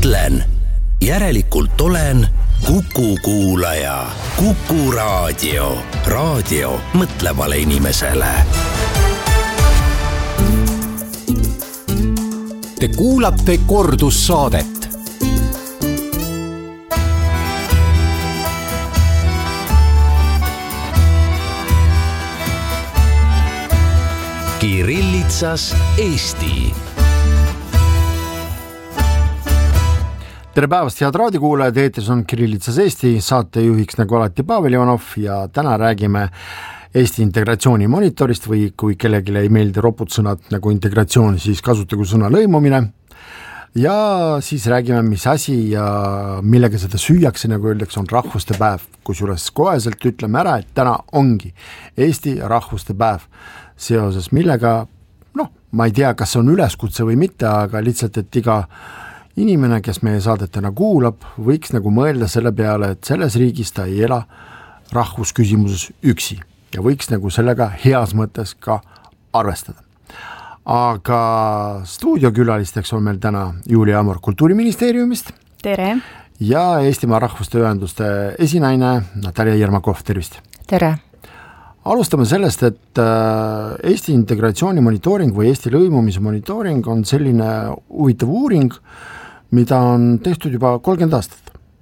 mõtlen, järelikult olen Kuku kuulaja. Kuku raadio. Raadio mõtlevale inimesele. Te kuulate kordussaadet. Kirillitsas Eesti. Tere päevast, head raadiokuulajad, eetris on Kirillitsas Eesti, saatejuhiks nagu alati Pavel Ivanov ja täna räägime Eesti integratsiooni monitorist või kui kellelegi ei meeldi roputsõnad nagu integratsioon, siis kasutagu sõna lõimumine ja siis räägime, mis asi ja millega seda süüakse, nagu öeldakse, on rahvuste päev, kusjuures koheselt ütleme ära, et täna ongi Eesti rahvuste päev seoses millega, ma ei tea, kas see on üleskutse või mitte, aga lihtsalt, et iga inimene, kes meie saadetena kuulab, võiks nagu mõelda selle peale, et selles riigis ta ei ela rahvusküsimuses üksi ja võiks nagu sellega heas mõttes ka arvestada. Aga stuudiokülalisteks on meil täna Julia Amor Kultuuriministeeriumist. Tere! Ja Eestimaa Rahvuste Ühenduste esinaine Natalja Jermakov, tervist! Tere! Alustame sellest, et Eesti integratsiooni monitooring või Eesti lõimumise monitooring on selline huvitav uuring, mida on tehtud juba 30 aastat.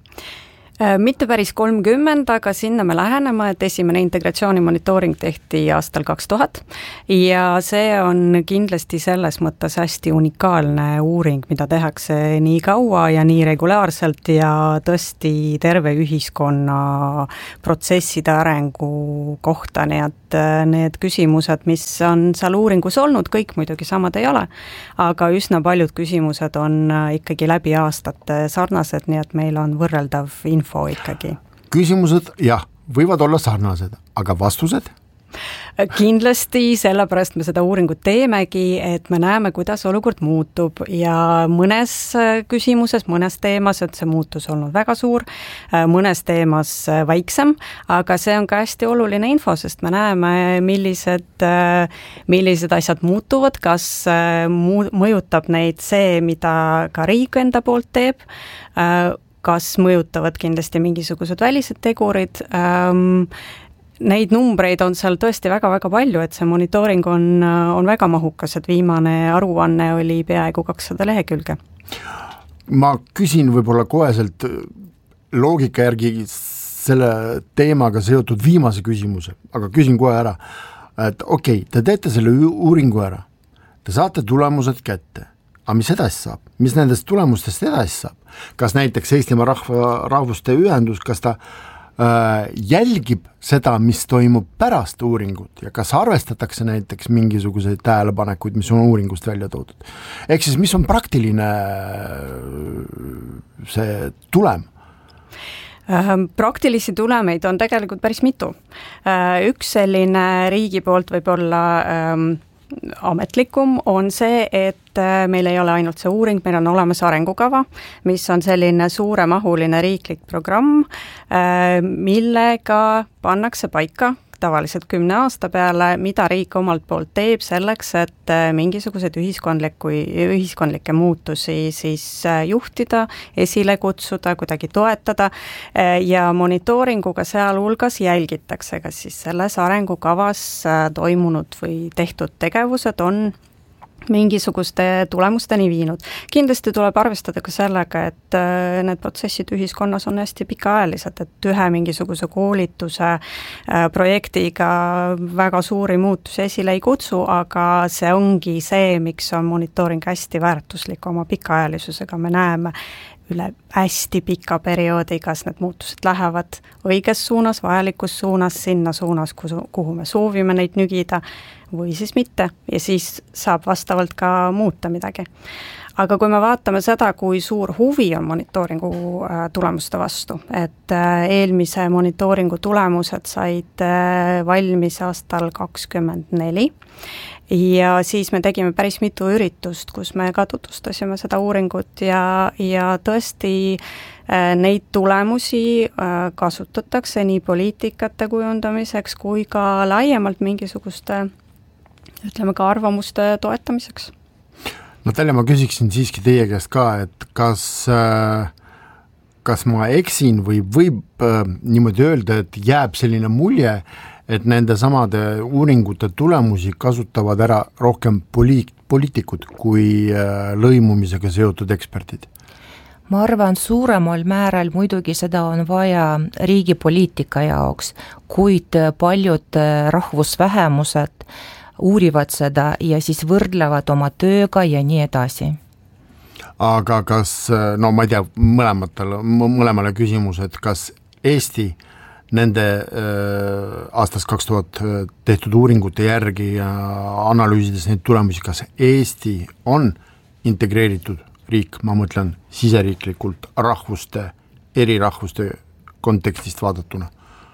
Mitte päris 30, aga sinna me läheneme, et esimene integratsiooni monitooring tehti aastal 2000 ja see on kindlasti selles mõttes hästi unikaalne uuring, mida tehakse nii kaua ja nii regulaarselt ja tõesti terve ühiskonna protsesside arengu kohta, nii et need küsimused, mis on seal uuringus olnud, kõik muidugi samad ei ole, aga üsna paljud küsimused on ikkagi läbi aastate sarnased, nii et meil on võrreldav info ikkagi. Küsimused, jah, võivad olla sarnased, aga vastused? Kindlasti, sellepärast me seda uuringut teemegi, et me näeme, kuidas olukord muutub ja mõnes küsimuses, mõnes teemas, et see muutus olnud väga suur, mõnes teemas väiksem, aga see on ka hästi oluline info, sest me näeme, millised asjad muutuvad, kas mõjutab neid see, mida ka riik enda poolt teeb, kas mõjutavad kindlasti mingisugused välised tegurid. Neid numbreid on seal tõesti väga-väga palju, et see monitooring on väga mahukas, et viimane aruanne oli peaaegu 200 lehekülge. Ma küsin võib-olla koheselt loogika järgi selle teemaga seotud viimase küsimuse, aga küsin kohe ära, et okei, te teete selle uuringu ära, te saate tulemused kätte. Aga mis edasi saab? Mis nendest tulemustest edasi saab? Kas näiteks Eestimaa Rahvuste Ühendus, kas ta jälgib seda, mis toimub pärast uuringut ja kas arvestatakse näiteks mingisuguseid tähelepanekuid, mis on uuringust välja toodud? Ehk siis, mis on praktiline see tulem? Praktilisi tulemeid on tegelikult päris mitu. Üks selline riigi poolt võib olla ametlikum on see, et meil ei ole ainult see uuring, meil on olemas arengukava, mis on selline suuremahuline riiklik programm, millega pannakse paika tavaliselt 10 aasta peale, mida riik omalt poolt teeb selleks, et mingisugused ühiskondlikke muutusi siis juhtida, esile kutsuda, kuidagi toetada ja monitooringuga seal hulgas jälgitakse, kas siis selles arengukavas toimunud või tehtud tegevused on mingisuguste tulemusteni viinud. Kindlasti tuleb arvestada ka sellega, et need protsessid ühiskonnas on hästi pikaajalised, et ühe mingisuguse koolituse projektiga väga suuri muutusi esile ei kutsu, aga see ongi see, miks on monitooring hästi väärtuslik oma pikaajalisusega. Me näeme üle hästi pika perioodi, kas need muutused lähevad õiges suunas, vajalikus suunas, sinna suunas, kuhu me soovime neid nügida või siis mitte ja siis saab vastavalt ka muuta midagi. Aga kui me vaatame seda, kui suur huvi on monitooringu tulemuste vastu, et eelmise monitooringu tulemused said valmis aastal 2024 ja siis me tegime päris mitu üritust, kus me ka tutvustasime seda uuringut ja tõesti neid tulemusi kasutatakse nii poliitikate kujundamiseks kui ka laiemalt mingisuguste, ütleme ka arvamuste toetamiseks. Natalja, ma küsiksin siiski teie käest ka, et kas ma eksin või võib niimoodi öelda, et jääb selline mulje, et nende samade uuringute tulemusi kasutavad ära rohkem poliitikud kui lõimumisega seotud eksperdid? Ma arvan, suuremal määral muidugi seda on vaja riigi poliitika jaoks, kuid paljud rahvusvähemused uurivad seda ja siis võrdlevad oma tööga ja nii edasi. Aga kas, no ma ei tea, mõlemale küsimus, et kas Eesti nende aastast 2000 tehtud uuringute järgi ja analüüsides neid tulemusi, kas Eesti on integreeritud riik, ma mõtlen siseriiklikult eri rahvuste kontekstist vaadatuna?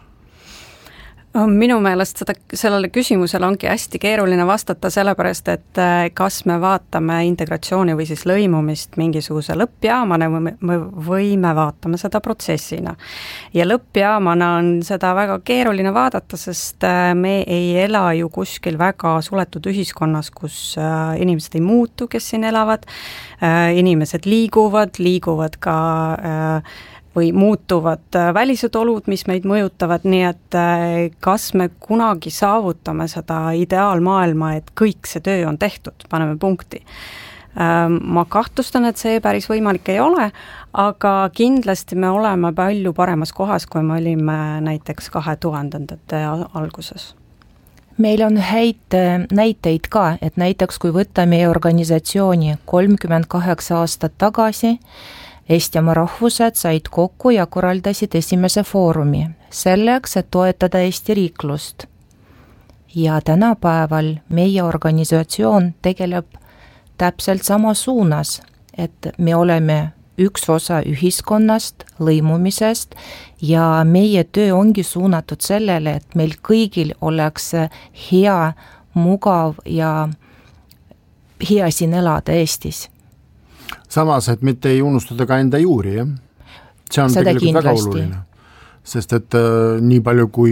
Minu meelest sellele küsimusele ongi hästi keeruline vastata, sellepärast, et kas me vaatame integratsiooni või siis lõimumist mingisuguse lõppjaamana või me vaatame seda protsessina. Ja lõppjaamana on seda väga keeruline vaadata, sest me ei ela ju kuskil väga suletud ühiskonnas, kus inimesed ei muutu, kes siin elavad, inimesed liiguvad ka või muutuvad välised olud, mis meid mõjutavad, nii et kas me kunagi saavutame seda ideaalmaailma, et kõik see töö on tehtud, paneme punkti. Ma kahtlustan, et see päris võimalik ei ole, aga kindlasti me oleme palju paremas kohas, kui me olime näiteks 2000-ndate alguses. Meil on häid näiteid ka, et näiteks kui võtta meie organisatsiooni 38 aastat tagasi, Eestimaa rahvused said kokku ja korraldasid esimese foorumi selleks, et toetada Eesti riiklust. Ja tänapäeval meie organisatsioon tegeleb täpselt sama suunas, et me oleme üks osa ühiskonnast, lõimumisest ja meie töö ongi suunatud sellele, et meil kõigil oleks hea, mugav ja hea siin elada Eestis. Samas, et mitte ei unustada ka enda juuri, jah? See on seda tegelikult väga oluline, sest et nii palju kui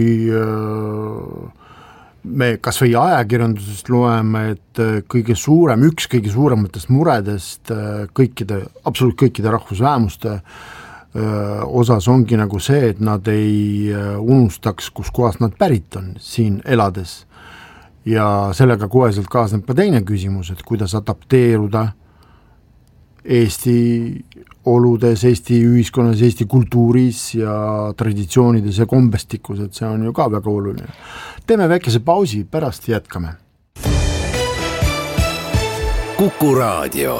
me kas või ajakirjandusest loeme, et üks kõige suurematest muredest absoluut kõikide rahvusvähemuste osas ongi nagu see, et nad ei unustaks, kus kohast nad pärit on siin elades. Ja sellega koheselt kaasneb ka teine küsimus, et kuidas adapteeruda Eesti oludes, Eesti ühiskonnas, Eesti kultuuris ja traditsioonides ja kombestikus, et see on ju ka väga oluline. Teeme väikese pausi, pärast jätkame. Kuku Raadio.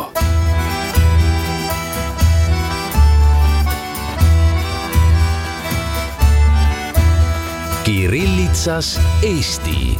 Kirillitsas Eesti.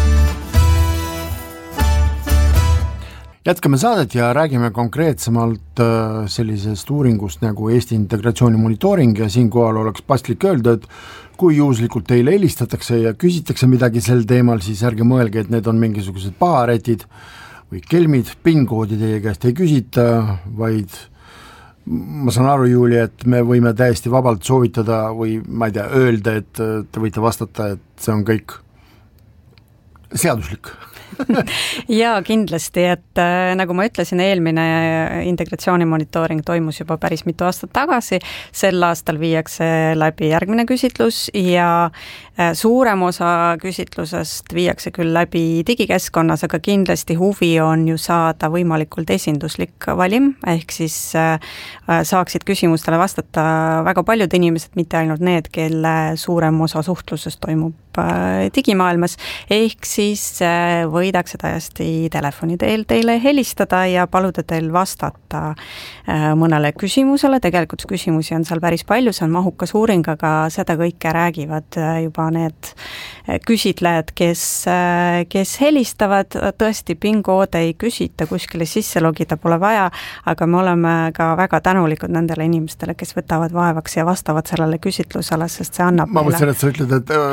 Jätkame saadet ja räägime konkreetsemalt sellisest uuringust nagu Eesti integratsiooni monitooring ja siinkohal oleks paslik öelda, et kui juhuslikult teile helistatakse ja küsitakse midagi sel teemal, siis ärge mõelge, et need on mingisugused paharätid või kelmid, PIN-koodi teie käest ei küsita, vaid ma saan aru, Juuli, et me võime täiesti vabalt soovitada või ma ei tea, öelda, et te võite vastata, et see on kõik seaduslik. Jaa, kindlasti, et nagu ma ütlesin, eelmine integratsiooni monitooring toimus juba päris mitu aastat tagasi, sel aastal viiakse läbi järgmine küsitlus ja suurem osa küsitlusest viiakse küll läbi digikeskkonnas, aga kindlasti huvi on ju saada võimalikult esinduslik valim, ehk siis saaksid küsimustele vastata väga paljud inimesed, mitte ainult need, kelle suurem osa suhtlusest toimub digimaailmas, ehk siis võidakse täiesti telefoni teel teile helistada ja paluda teil vastata mõnele küsimusele, tegelikult küsimusi on seal päris palju, see on mahukas uuring, aga seda kõike räägivad juba need küsitlejad, kes helistavad, tõesti PIN-koode ei küsita, kuskile sisse logida pole vaja, aga me oleme ka väga tänulikud nendele inimestele, kes võtavad vaevaks ja vastavad sellele küsitlusele, sest see annab ma mõtlen, et sa ütled, et oleme väga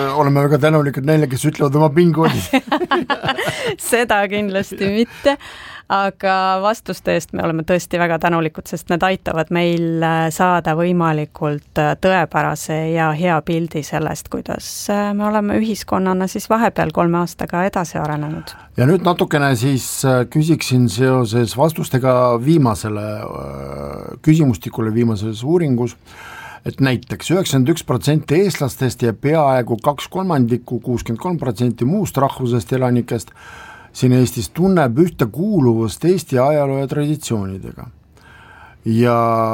väga tänulikud neile, kes ütlevad oma PIN-koodid. Seda kindlasti mitte, aga vastuste eest me oleme tõesti väga tänulikud, sest need aitavad meil saada võimalikult tõepärase ja hea pildi sellest, kuidas me oleme ühiskonnana siis vahepeal 3 aastaga edasi arenenud. Ja nüüd natukene siis küsiksin seoses vastustega viimasele küsimustikule viimases uuringus, et näiteks 91% eestlastest ja peaaegu 2/3, 63% muust rahvusest elanikest siin Eestis tunneb ühtekuuluvust Eesti ajaloo ja traditsioonidega. Ja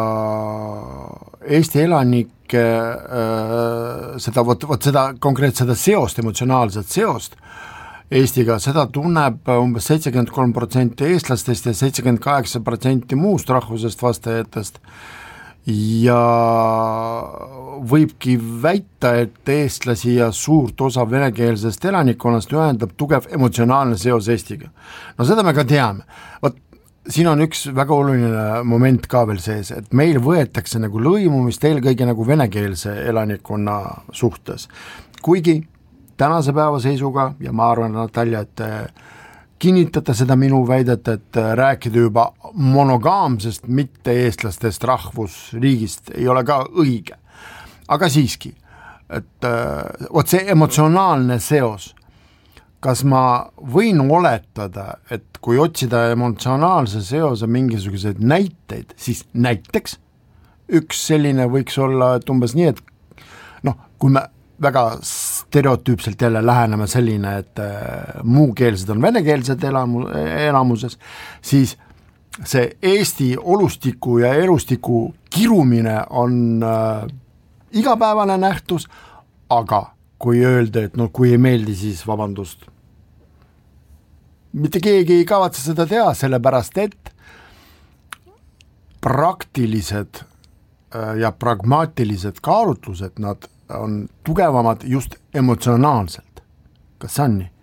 Eesti elanike seda konkreetselt seost, emotsionaalset seost Eestiga, seda tunneb umbes 73% eestlastest ja 78% muust rahvusest vastajatest. Ja võibki väita, et eestlasi ja suurt osa venekeelsest elanikkonnast ühendab tugev emotsionaalne seos Eestiga. No seda me ka teame. Siin on üks väga oluline moment ka veel sees, et meil võetakse nagu lõimumist eelkõige nagu venekeelse elanikkonna suhtes. Kuigi tänase päeva seisuga, ja ma arvan, Natalja, et kinnitada seda minu väidet, et rääkida juba monogaamsest mitte eestlastest rahvusriigist ei ole ka õige. Aga siiski, et see emotsionaalne seos, kas ma võin oletada, et kui otsida emotsionaalse seose mingisuguseid näiteid, siis näiteks üks selline võiks olla, et umbes nii, et kui me väga stereotüüpselt jälle läheneme selline, et muukeelsed on venekeelsed elamuses, siis see Eesti olustiku ja elustiku kirumine on igapäevane nähtus, aga kui öelda, et kui ei meeldi, siis vabandust. Mitte keegi ei kavatse seda teha, sellepärast et praktilised ja pragmaatilised kaalutlused, nad on tugevamad just emotsionaalselt. Kas see on nii?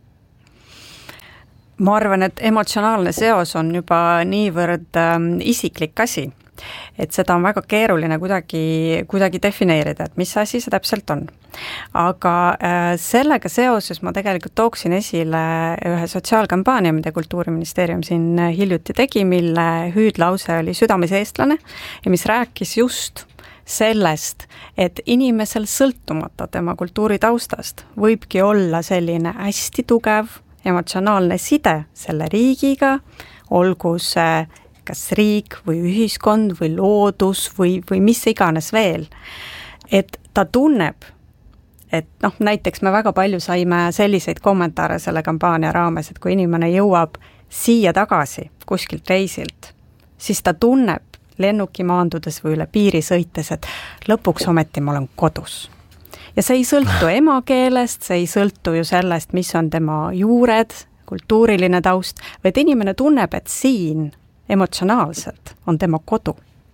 Ma arvan, et emotsionaalne seos on juba niivõrd isiklik asi, et seda on väga keeruline kuidagi defineerida, et mis asi see täpselt on. Aga sellega seoses ma tegelikult tooksin esile ühe sotsiaalkampaania, mida Kultuuriministeerium siin hiljuti tegi, mille hüüdlause oli südames eestlane ja mis rääkis just sellest, et inimesel sõltumata tema kultuuritaustast võibki olla selline hästi tugev emotsionaalne side selle riigiga, olgu see kas riik või ühiskond või loodus või mis iganes veel. Et ta tunneb, et näiteks me väga palju saime selliseid kommentaare selle kampaania raames, et kui inimene jõuab siia tagasi kuskilt reisilt, siis ta tunneb lennuki maandudes või üle piiri sõites, et lõpuks ometi ma olen kodus. Ja see ei sõltu emakeelest, see ei sõltu ju sellest, mis on tema juured, kultuuriline taust, vaid inimene tunneb, et siin emotsionaalselt on tema kodu.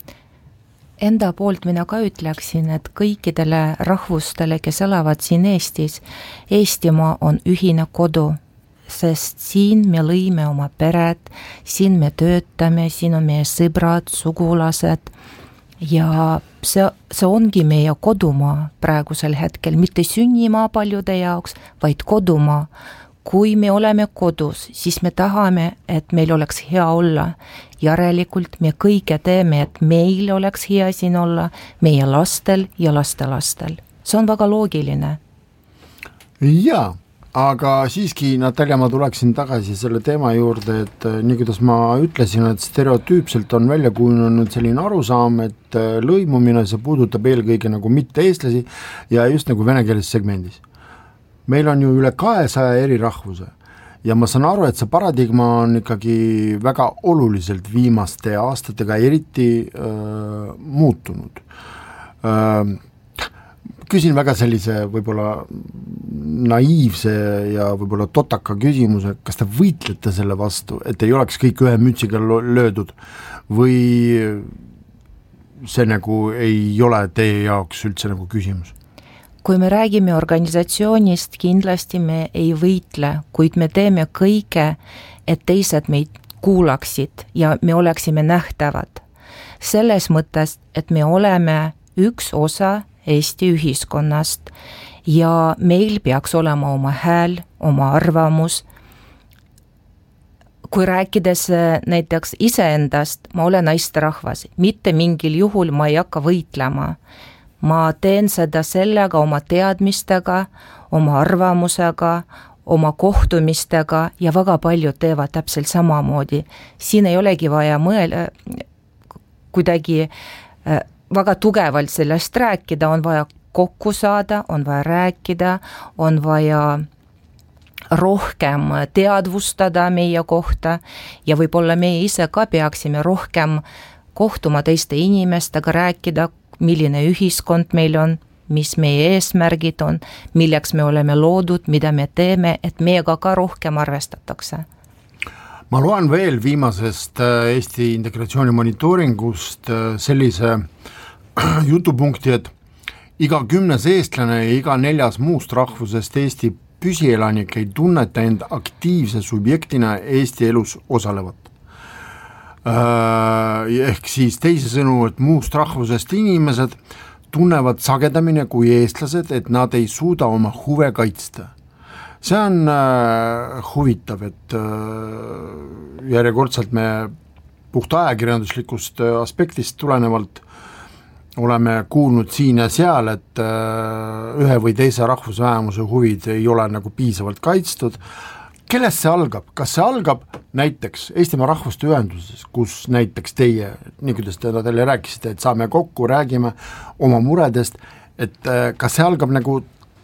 Enda poolt mina ka ütleksin, et kõikidele rahvustele, kes elavad siin Eestis, Eestimaa on ühine kodu, sest siin me lõime oma pered, siin me töötame, siin on meie sõbrad, sugulased ja see ongi meie kodumaa praegusel hetkel, mitte sünnimaa paljude jaoks, vaid kodumaa. Kui me oleme kodus, siis me tahame, et meil oleks hea olla. Järelikult me kõige teeme, et meil oleks hea siin olla, meie lastel ja lastelastel. See on väga loogiline. Jaa. Aga siiski, Natalja, ma tuleksin tagasi selle teema juurde, et nii kuidas ma ütlesin, et stereotüüpselt on välja kujunenud selline arusaam, et lõimumine see puudutab eelkõige nagu mitte eestlasi ja just nagu venekeelses segmendis. Meil on ju üle 200 eri rahvuse ja ma saan aru, et see paradigma on ikkagi väga oluliselt viimaste aastatega eriti muutunud. Küsin väga sellise võib-olla naiivse ja võib-olla totaka küsimuse, kas te võitlete selle vastu, et ei oleks kõik ühe mütsiga löödud või see nagu ei ole teie jaoks üldse nagu küsimus? Kui me räägime organisatsioonist, kindlasti me ei võitle, kuid me teeme kõike, et teised meid kuulaksid ja me oleksime nähtavad. Selles mõttes, et me oleme üks osa Eesti ühiskonnast ja meil peaks olema oma hääl, oma arvamus. Kui rääkides näiteks iseendast, ma olen naisterahvas, mitte mingil juhul ma ei hakka võitlema. Ma teen seda sellega oma teadmistega, oma arvamusega, oma kohtumistega ja väga paljud teevad täpselt samamoodi. Siin ei olegi vaja kuidagi väga tugevalt sellest rääkida, on vaja kokku saada, on vaja rääkida, on vaja rohkem teadvustada meie kohta ja võib-olla meie ise ka peaksime rohkem kohtuma teiste inimestega, rääkida, milline ühiskond meil on, mis meie eesmärgid on, milleks me oleme loodud, mida me teeme, et meiega ka rohkem arvestatakse. Ma loen veel viimasest Eesti integratsiooni monitooringust sellise jutupunkti, et iga 10. eestlane ja iga 4. muust rahvusest Eesti püsielanik ei tunneta end aktiivse subjektina Eesti elus osalevat. Ehk siis teisisõnu, et muust rahvusest inimesed tunnevad sagedamini kui eestlased, et nad ei suuda oma huve kaitsta. See on huvitav, et järjekordselt me puht ajakirjanduslikust aspektist tulenevalt oleme kuulnud siin ja seal, et ühe või teise rahvusvähemuse huvid ei ole nagu piisavalt kaitstud. Kellest see algab? Kas see algab näiteks Eestimaa Rahvuste Ühenduses, kus näiteks teie, nii kuidas te teile rääkisite, et saame kokku, räägime oma muredest, et kas see algab nagu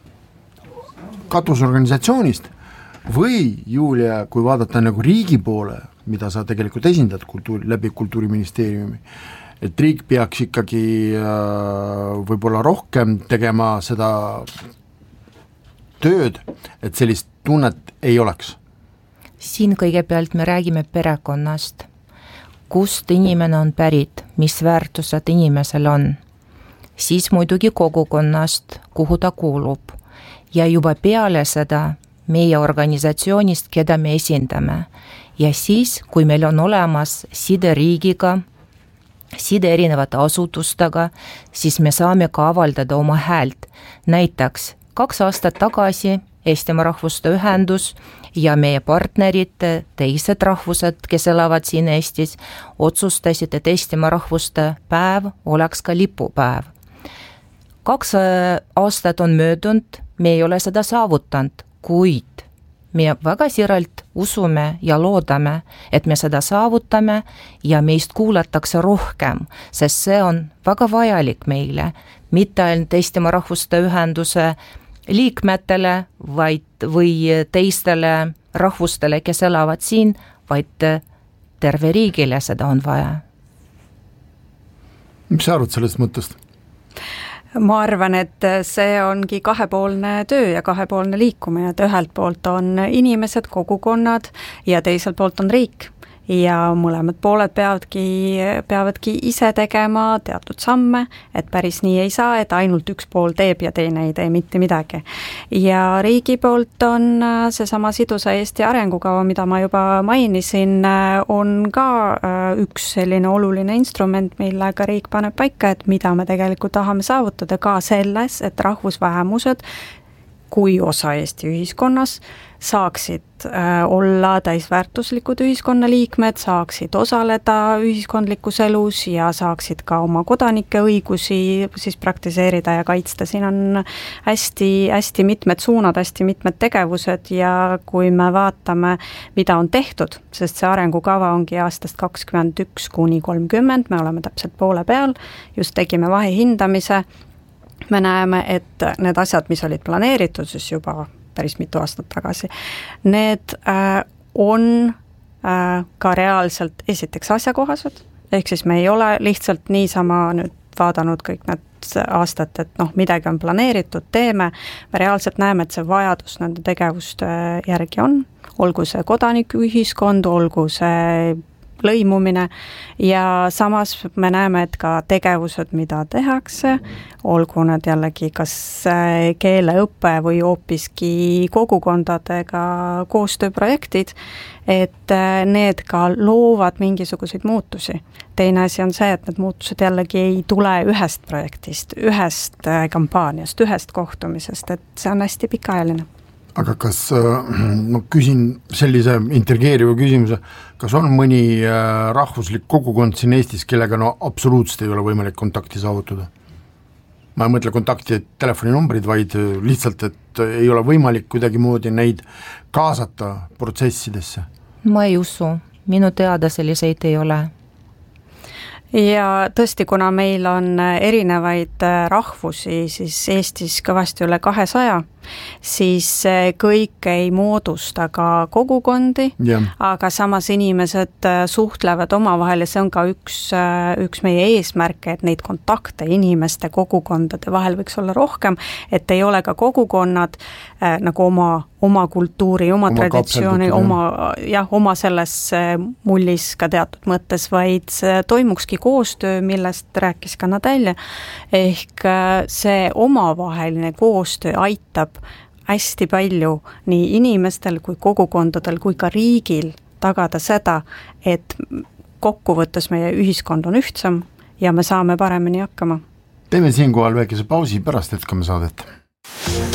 katusorganisatsioonist või Julia, kui vaadata nagu riigi poole, mida sa tegelikult esindad läbi Kultuuriministeeriumi, et riik peaks ikkagi võib-olla rohkem tegema seda tööd, et sellist tunnet ei oleks? Siin kõigepealt me räägime perekonnast, kust inimene on pärit, mis väärtused inimesel on, siis muidugi kogukonnast, kuhu ta kuulub ja juba peale seda meie organisatsioonist, keda me esindame ja siis, kui meil on olemas side riigiga, side erinevate asutustega, siis me saame ka avaldada oma häält. Näiteks 2 aastat tagasi Eestimaa Rahvuste Ühendus ja meie partnerid, teised rahvused, kes elavad siin Eestis, otsustasid, et Eestimaa Rahvuste päev oleks ka lipupäev. 2 aastat on möödunud, me ei ole seda saavutanud, kuid me väga siiralt usume ja loodame, et me seda saavutame ja meist kuulatakse rohkem, sest see on väga vajalik meile, mitte ainult Eestimaa Rahvuste Ühenduse liikmetele, või teistele rahvustele, kes elavad siin, vaid terve riigile seda on vaja. Mis sa arvad sellest mõttest? Ma arvan, et see ongi kahepoolne töö ja kahepoolne liikumine, et ühelt poolt on inimesed, kogukonnad ja teiselt poolt on riik. Ja mõlemad pooled peavadki ise tegema teatud samme, et päris nii ei saa, et ainult üks pool teeb ja teine ei tee mitte midagi. Ja riigi poolt on seesama sidusa Eesti arengukava, mida ma juba mainisin, on ka üks selline oluline instrument, millega riik paneb paika, et mida me tegelikult tahame saavutada ka selles, et rahvusvähemused kui osa Eesti ühiskonnas saaksid olla täisväärtuslikud ühiskonnaliikmed, saaksid osaleda ühiskondlikus elus ja saaksid ka oma kodanike õigusi siis praktiseerida ja kaitsta. Siin on hästi mitmed suunad, hästi mitmed tegevused ja kui me vaatame, mida on tehtud, sest see arengukava ongi aastast 2021–2030, me oleme täpselt poole peal, just tegime vahehindamise, me näeme, et need asjad, mis olid planeeritud siis juba päris mitu aastat tagasi, need on ka reaalselt esiteks asjakohased, ehk siis me ei ole lihtsalt niisama nüüd vaadanud kõik need aastat, et midagi on planeeritud, teeme, me reaalselt näeme, et see vajadus nende tegevuste järgi on, olgu see kodanikuühiskond, olgu see lõimumine ja samas me näeme, et ka tegevused, mida tehakse, olgu nad jällegi kas keeleõppe või hoopiski kogukondadega koostööprojektid, et need ka loovad mingisuguseid muutusi. Teine asi on see, et need muutused jällegi ei tule ühest projektist, ühest kampaaniast, ühest kohtumisest, et see on hästi pikaajaline. Aga kas, ma küsin sellise intrigeeriva küsimuse, kas on mõni rahvuslik kogukond siin Eestis, kellega absoluutselt ei ole võimalik kontakti saavutada? Ma ei mõtle kontakti telefoninumbrid, vaid lihtsalt, et ei ole võimalik kuidagi moodi neid kaasata protsessidesse? Ma ei usu, minu teada selliseid ei ole. Ja tõesti, kuna meil on erinevaid rahvusi, siis Eestis kõvasti üle 200, siis kõik ei moodusta ka kogukondi, aga samas inimesed suhtlevad omavahel ja see on ka üks meie eesmärke, et neid kontakte inimeste kogukondade vahel võiks olla rohkem, et ei ole ka kogukonnad nagu oma kultuuri, oma traditsiooni, oma selles mullis ka teatud mõttes, vaid toimukski koostöö, millest rääkis ka Natalja, ehk see omavaheline koostöö aitab hästi palju nii inimestel kui kogukondadel kui ka riigil tagada seda, et kokkuvõttes meie ühiskond on ühtsam ja me saame paremini hakkama. Teeme siinkohal väikese pausi, pärast jätkame saadet.